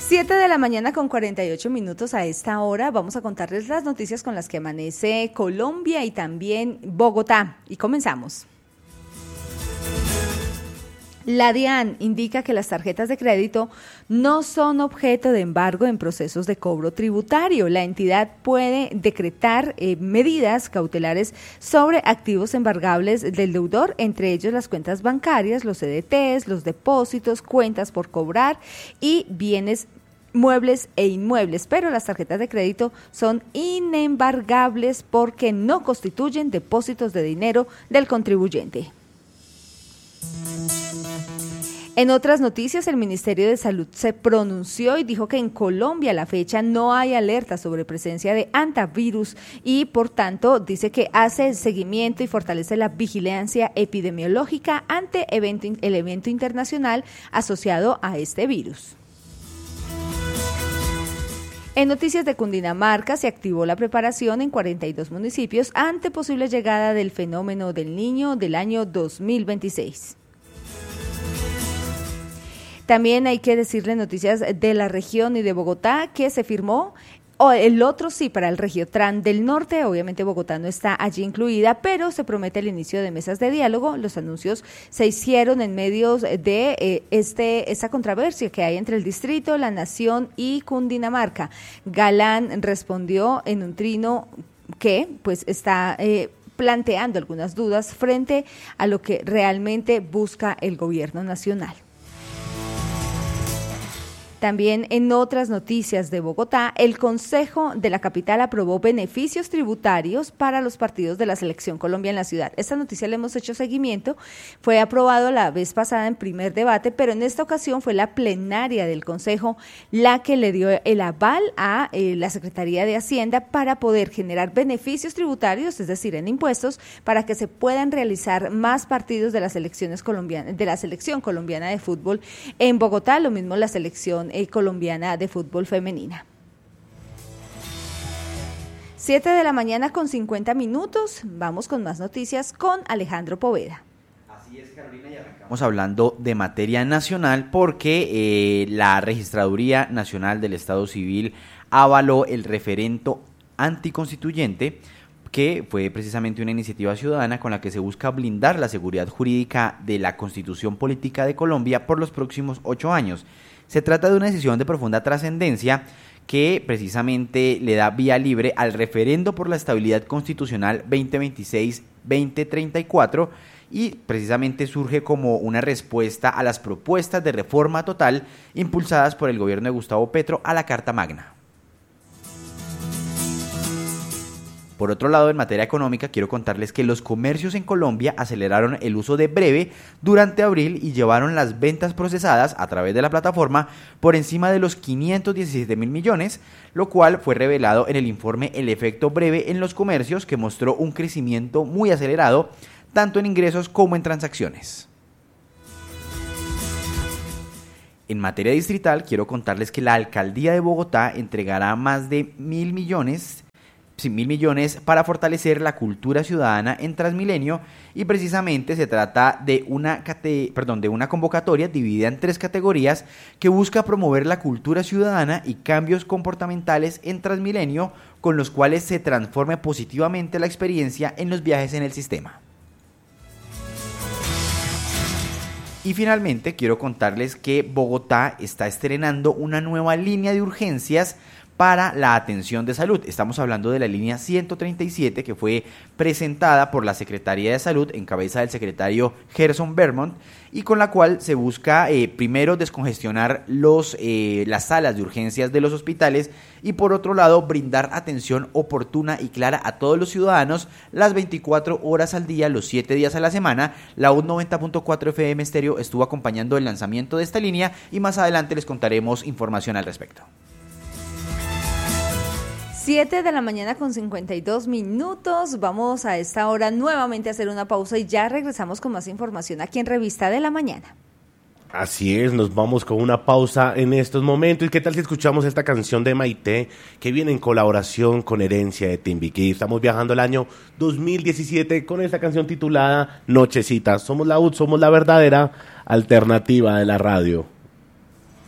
7 de la mañana con 48 minutos a esta hora. Vamos a contarles las noticias con las que amanece Colombia y también Bogotá. Y comenzamos. La DIAN indica que las tarjetas de crédito no son objeto de embargo en procesos de cobro tributario. La entidad puede decretar medidas cautelares sobre activos embargables del deudor, entre ellos las cuentas bancarias, los CDTs, los depósitos, cuentas por cobrar y bienes muebles e inmuebles, pero las tarjetas de crédito son inembargables porque no constituyen depósitos de dinero del contribuyente. En otras noticias, el Ministerio de Salud se pronunció y dijo que en Colombia a la fecha no hay alerta sobre presencia de hantavirus y, por tanto, dice que hace seguimiento y fortalece la vigilancia epidemiológica ante el evento internacional asociado a este virus. En noticias de Cundinamarca, se activó la preparación en 42 municipios ante posible llegada del fenómeno del Niño del año 2026. También hay que decirle noticias de la región y de Bogotá, que se firmó el otro sí para el Regiotran del Norte. Obviamente Bogotá no está allí incluida, pero se promete el inicio de mesas de diálogo. Los anuncios se hicieron en medio de esta controversia que hay entre el distrito, la nación y Cundinamarca. Galán respondió en un trino que pues está planteando algunas dudas frente a lo que realmente busca el gobierno nacional. También en otras noticias de Bogotá, el Consejo de la Capital aprobó beneficios tributarios para los partidos de la Selección Colombia en la ciudad. Esta noticia le hemos hecho seguimiento, fue aprobado la vez pasada en primer debate, pero en esta ocasión fue la plenaria del Consejo la que le dio el aval a la Secretaría de Hacienda para poder generar beneficios tributarios, es decir, en impuestos, para que se puedan realizar más partidos de la Selección Colombiana de Fútbol en Bogotá, lo mismo la Selección colombiana de fútbol femenina. 7 de la mañana con 50 minutos. Vamos con más noticias con Alejandro Poveda. Así es, Carolina, y arrancamos hablando de materia nacional porque la Registraduría Nacional del Estado Civil avaló el referendo anticonstituyente, que fue precisamente una iniciativa ciudadana con la que se busca blindar la seguridad jurídica de la Constitución Política de Colombia por los próximos 8 años. Se trata de una decisión de profunda trascendencia que precisamente le da vía libre al referendo por la estabilidad constitucional 2026-2034 y precisamente surge como una respuesta a las propuestas de reforma total impulsadas por el gobierno de Gustavo Petro a la Carta Magna. Por otro lado, en materia económica, quiero contarles que los comercios en Colombia aceleraron el uso de Breve durante abril y llevaron las ventas procesadas a través de la plataforma por encima de los 517.000 millones, lo cual fue revelado en el informe El Efecto Breve en los Comercios, que mostró un crecimiento muy acelerado, tanto en ingresos como en transacciones. En materia distrital, quiero contarles que la Alcaldía de Bogotá entregará más de 1.000 millones para fortalecer la cultura ciudadana en Transmilenio y precisamente se trata de una convocatoria dividida en 3 categorías que busca promover la cultura ciudadana y cambios comportamentales en Transmilenio con los cuales se transforme positivamente la experiencia en los viajes en el sistema. Y finalmente quiero contarles que Bogotá está estrenando una nueva línea de urgencias para la atención de salud. Estamos hablando de la línea 137 que fue presentada por la Secretaría de Salud en cabeza del secretario Gerson Vermont y con la cual se busca primero descongestionar las salas de urgencias de los hospitales y por otro lado brindar atención oportuna y clara a todos los ciudadanos las 24 horas al día, los 7 días a la semana. La UD 90.4 FM Estéreo estuvo acompañando el lanzamiento de esta línea y más adelante les contaremos información al respecto. 7 de la mañana con 52 minutos. Vamos a esta hora nuevamente a hacer una pausa y ya regresamos con más información aquí en Revista de la Mañana. Así es, nos vamos con una pausa en estos momentos. ¿Y qué tal si escuchamos esta canción de Maite que viene en colaboración con Herencia de Timbiquí? Estamos viajando al año 2017 con esta canción titulada Nochecita. Somos la UD, somos la verdadera alternativa de la radio.